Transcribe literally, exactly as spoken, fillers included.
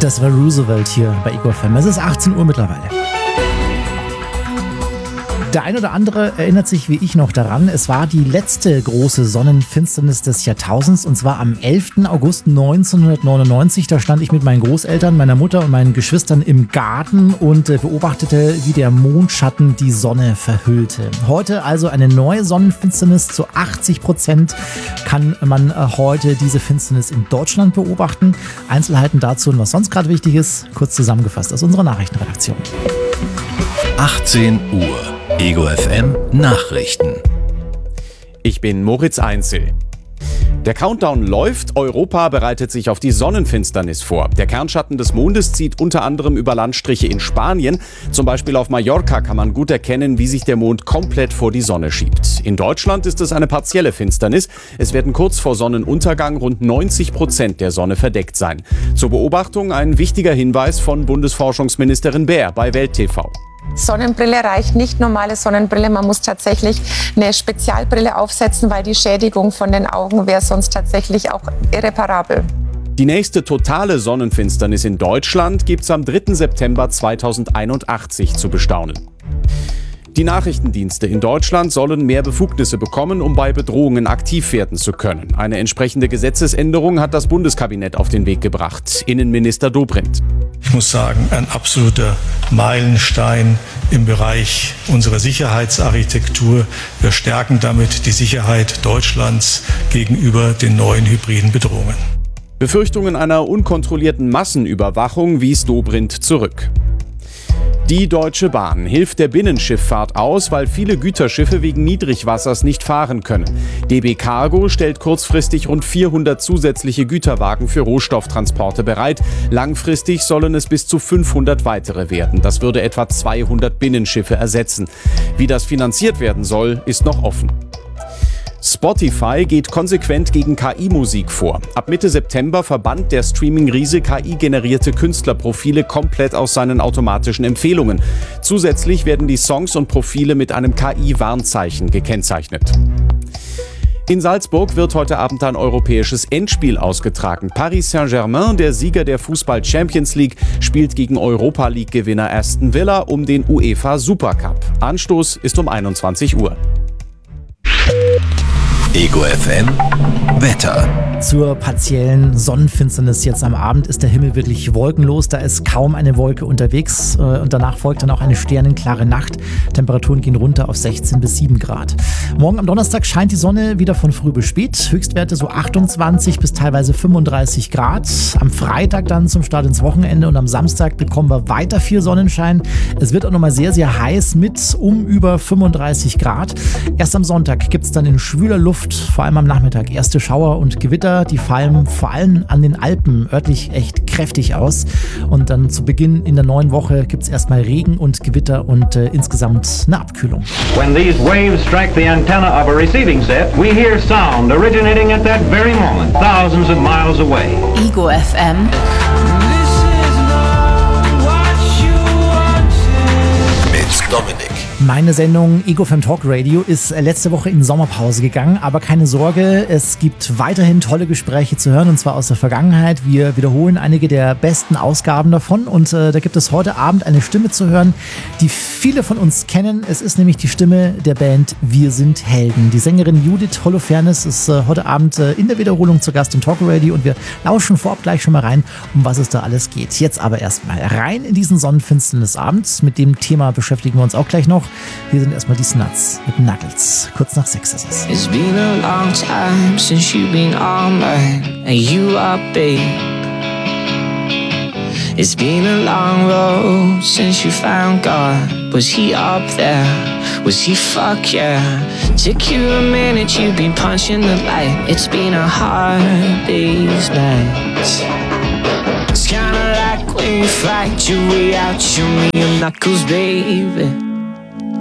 Das war Roosevelt hier bei Ego F M. Es ist achtzehn Uhr mittlerweile. Der ein oder andere erinnert sich wie ich noch daran, es war die letzte große Sonnenfinsternis des Jahrtausends und zwar am elften August neunzehnhundertneunundneunzig. Da stand ich mit meinen Großeltern, meiner Mutter und meinen Geschwistern im Garten und beobachtete, wie der Mondschatten die Sonne verhüllte. Heute also eine neue Sonnenfinsternis. Zu achtzig Prozent kann man heute diese Finsternis in Deutschland beobachten. Einzelheiten dazu und was sonst gerade wichtig ist, kurz zusammengefasst aus unserer Nachrichtenredaktion. achtzehn Uhr. Ego F M Nachrichten. Ich bin Moritz Einzel. Der Countdown läuft, Europa bereitet sich auf die Sonnenfinsternis vor. Der Kernschatten des Mondes zieht unter anderem über Landstriche in Spanien. Zum Beispiel auf Mallorca kann man gut erkennen, wie sich der Mond komplett vor die Sonne schiebt. In Deutschland ist es eine partielle Finsternis. Es werden kurz vor Sonnenuntergang rund neunzig Prozent der Sonne verdeckt sein. Zur Beobachtung ein wichtiger Hinweis von Bundesforschungsministerin Baer bei Welt T V. Sonnenbrille reicht nicht, normale Sonnenbrille. Man muss tatsächlich eine Spezialbrille aufsetzen, weil die Schädigung von den Augen wäre sonst tatsächlich auch irreparabel. Die nächste totale Sonnenfinsternis in Deutschland gibt's am dritten September zweitausendeinundachtzig zu bestaunen. Die Nachrichtendienste in Deutschland sollen mehr Befugnisse bekommen, um bei Bedrohungen aktiv werden zu können. Eine entsprechende Gesetzesänderung hat das Bundeskabinett auf den Weg gebracht. Innenminister Dobrindt. Ich muss sagen, ein absoluter Meilenstein im Bereich unserer Sicherheitsarchitektur. Wir stärken damit die Sicherheit Deutschlands gegenüber den neuen hybriden Bedrohungen. Befürchtungen einer unkontrollierten Massenüberwachung wies Dobrindt zurück. Die Deutsche Bahn hilft der Binnenschifffahrt aus, weil viele Güterschiffe wegen Niedrigwassers nicht fahren können. D B Cargo stellt kurzfristig rund vierhundert zusätzliche Güterwagen für Rohstofftransporte bereit. Langfristig sollen es bis zu fünfhundert weitere werden. Das würde etwa zweihundert Binnenschiffe ersetzen. Wie das finanziert werden soll, ist noch offen. Spotify geht konsequent gegen K I-Musik vor. Ab Mitte September verbannt der Streaming-Riese K I-generierte Künstlerprofile komplett aus seinen automatischen Empfehlungen. Zusätzlich werden die Songs und Profile mit einem K I-Warnzeichen gekennzeichnet. In Salzburg wird heute Abend ein europäisches Endspiel ausgetragen. Paris Saint-Germain, der Sieger der Fußball-Champions League, spielt gegen Europa-League-Gewinner Aston Villa um den UEFA Supercup. Anstoß ist um einundzwanzig Uhr. Ego F M Wetter. Zur partiellen Sonnenfinsternis jetzt am Abend ist der Himmel wirklich wolkenlos. Da ist kaum eine Wolke unterwegs und danach folgt dann auch eine sternenklare Nacht. Temperaturen gehen runter auf sechzehn bis sieben Grad. Morgen am Donnerstag scheint die Sonne wieder von früh bis spät. Höchstwerte so achtundzwanzig bis teilweise fünfunddreißig Grad. Am Freitag dann zum Start ins Wochenende und am Samstag bekommen wir weiter viel Sonnenschein. Es wird auch nochmal sehr, sehr heiß mit um über fünfunddreißig Grad. Erst am Sonntag gibt es dann in schwüler Luft, vor allem am Nachmittag, erste Schauer und Gewitter. Die fallen vor allem an den Alpen örtlich echt kräftig aus. Und dann zu Beginn in der neuen Woche gibt es erstmal Regen und Gewitter und äh, insgesamt eine Abkühlung. When these waves strike the antenna of a receiving set, we hear sound originating at that very moment, thousands of miles away. Ego F M. Mit Dominik. Meine Sendung Ego F M Talk Radio ist letzte Woche in Sommerpause gegangen, aber keine Sorge, es gibt weiterhin tolle Gespräche zu hören und zwar aus der Vergangenheit. Wir wiederholen einige der besten Ausgaben davon und äh, da gibt es heute Abend eine Stimme zu hören, die viele von uns kennen. Es ist nämlich die Stimme der Band Wir sind Helden. Die Sängerin Judith Holofernes ist äh, heute Abend äh, in der Wiederholung zu Gast im Talk Radio und wir lauschen vorab gleich schon mal rein, um was es da alles geht. Jetzt aber erstmal rein in diesen Sonnenfinsternisabend. Mit dem Thema beschäftigen wir uns auch gleich noch. Hier sind erstmal die Snuts mit Knuckles. Kurz nach sechs ist es. It's been a long time since you've been all mine and you are big. It's been a long road since you found God. Was he up there? Was he fuck yeah? Took you a minute, you've been punching the light. It's been a hard day's nights. It's kinda like when you fight your way out, show me your knuckles, baby.